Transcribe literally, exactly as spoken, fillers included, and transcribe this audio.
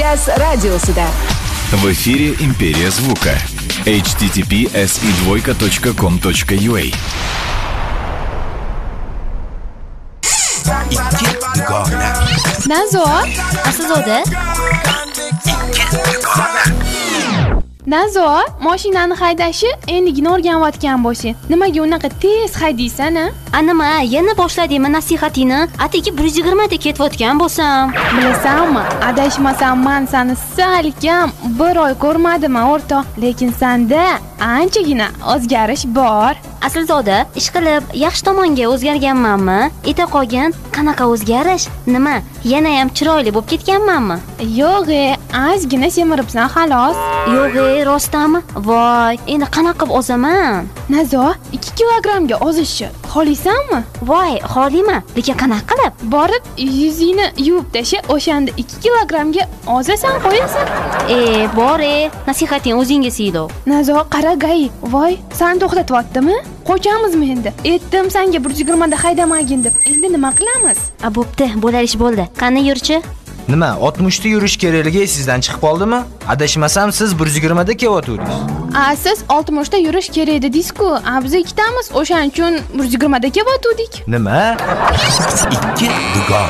Imperiyas radiosida. В эфире «Империя звука». эйч ти ти пи эс и двойка точка ком точка ю а. Ikki dugona. Nazo, Aslzoda, Ikki dugona. Nazo, mashinani haydashi endigina o'rganayotgan bo'lsang, nimaga unaqa tez haydaysan, a? a nima, yana boshladingmi nasihatingni? Atigi bir yuz yigirma da ketayotgan bo'lsam. Bilasanmi, adashmasam men seni salkam bir oy ko'rmadim, o'rtoq, lekin senda anchagina o'zgarish bor. Aslzoda, ish qilib yaxshi tomonga o'zgarganmanmi? Eta qolgan qanaqa o'zgarish? Nima, yana ham chiroyli bo'lib ketganmanmi? Yo'q, ozgina semiribsan xolos. Yo'q, rostami? Voy, endi qanaqa qilib ozaman? Nazo, ikki kilogrammga ozishni xohlaysanmi? Voy, xohliyman, lekin qanaqa qilib? Borib yuzingni yuvib tasha, o'shanda ikki kilogrammga ozasan, qo'yasan. E, bor-e, nasihating o'zingga siydo. Nazo, qaragay, voy, sen to'xtatyaptimi? Qochamizmi endi? Aytdim senga bir yuz yigirma da haydamagin deb. Endi nima qilamiz? A, bo'pti, bo'lar ish bo'ldi. Qani yurchi? Nima, oltmish da yurish kerakligi sizdan chiqib qoldimi? Adashmasam siz bir yuz yigirma da ketyapsiz. A, siz oltmish da yurish kerak dedingiz-ku. A, biz ikkitamiz o'shaning uchun bir yuz yigirma da ketyapdik. Nima? Ikki dugona.